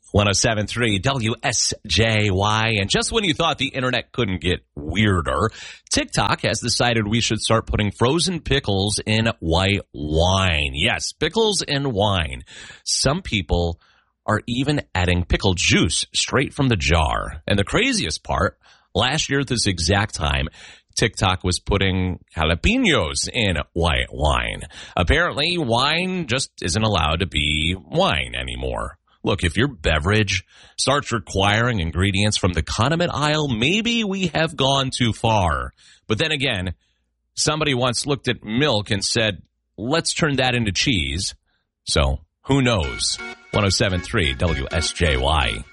107.3 WSJY. And just when you thought the internet couldn't get weirder, TikTok has decided we should start putting frozen pickles in white wine. Yes, pickles in wine. Some people are even adding pickle juice straight from the jar. And the craziest part, last year at this exact time, TikTok was putting jalapenos in white wine. Apparently, wine just isn't allowed to be wine anymore. Look, if your beverage starts requiring ingredients from the condiment aisle, maybe we have gone too far. But then again, somebody once looked at milk and said, let's turn that into cheese. So, who knows? 107.3 WSJY.